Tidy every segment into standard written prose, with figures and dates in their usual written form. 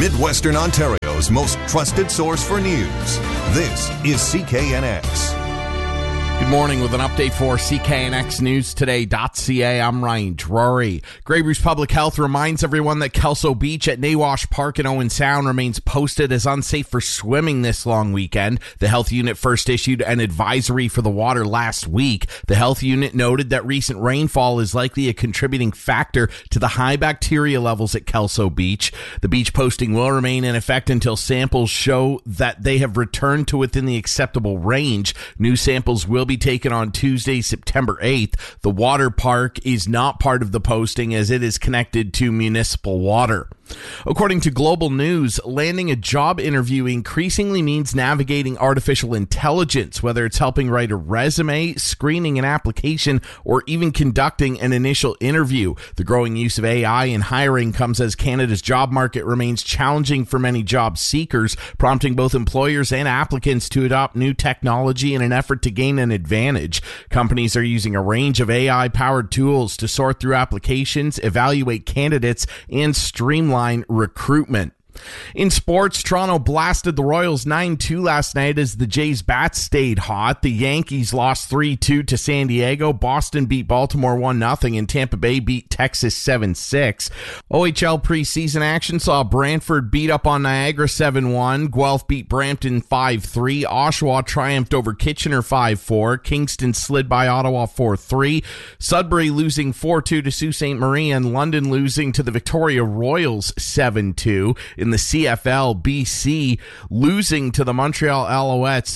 Midwestern Ontario's most trusted source for news. This is CKNX. Good morning with an update for CKNXNewsToday.ca. I'm Ryan Drury. Grey Bruce Public Health reminds everyone that Kelso Beach at Nawash Park in Owen Sound remains posted as unsafe for swimming this long weekend. The health unit first issued an advisory for the water last week. The health unit noted that recent rainfall is likely a contributing factor to the high bacteria levels at Kelso Beach. The beach posting will remain in effect until samples show that they have returned to within the acceptable range. New samples will be taken on Tuesday, September 8th. The water park is not part of the posting as it is connected to municipal water. According to Global News, landing a job interview increasingly means navigating artificial intelligence, whether it's helping write a resume, screening an application, or even conducting an initial interview. The growing use of AI in hiring comes as Canada's job market remains challenging for many job seekers, prompting both employers and applicants to adopt new technology in an effort to gain an advantage. Companies are using a range of AI-powered tools to sort through applications, evaluate candidates, and streamline recruitment. In sports, Toronto blasted the Royals 9-2 last night as the Jays' bats stayed hot. The Yankees lost 3-2 to San Diego. Boston beat Baltimore 1-0, and Tampa Bay beat Texas 7-6. OHL preseason action saw Brantford beat up on Niagara 7-1. Guelph beat Brampton 5-3. Oshawa triumphed over Kitchener 5-4. Kingston slid by Ottawa 4-3. Sudbury losing 4-2 to Sault Ste. Marie, and London losing to the Victoria Royals 7-2. In the CFL, BC losing to the Montreal Alouettes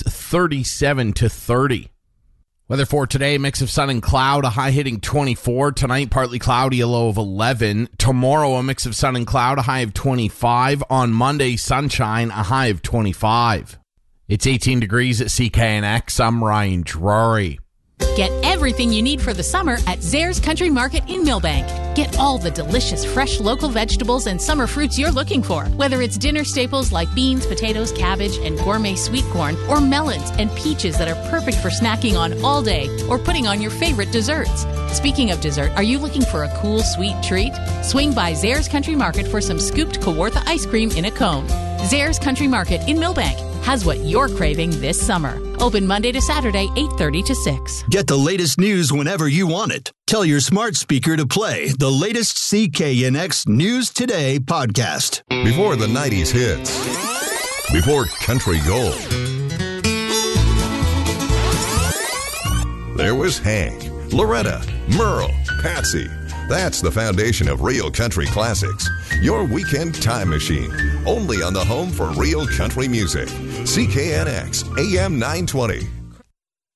37-30. Weather for today, mix of sun and cloud, a high hitting 24. Tonight, partly cloudy, a low of 11. Tomorrow, a mix of sun and cloud, a high of 25. On Monday, sunshine, a high of 25. It's 18 degrees at CKNX. I'm Ryan Drury. Get everything you need for the summer at Zares Country Market in Millbank. Get all the delicious fresh local vegetables and summer fruits you're looking for. Whether it's dinner staples like beans, potatoes, cabbage, and gourmet sweet corn, or melons and peaches that are perfect for snacking on all day or putting on your favorite desserts. Speaking of dessert, are you looking for a cool, sweet treat? Swing by Zares Country Market for some scooped Kawartha ice cream in a cone. Zares Country Market in Millbank has what you're craving this summer. Open Monday to Saturday, 8:30 to 6. Get the latest news whenever you want it. Tell your smart speaker to play the latest CKNX News Today podcast. Before the 90s hits. Before country gold. There was Hank, Loretta, Merle, Patsy. That's the foundation of real country classics. Your weekend time machine. Only on the home for real country music. CKNX AM 920.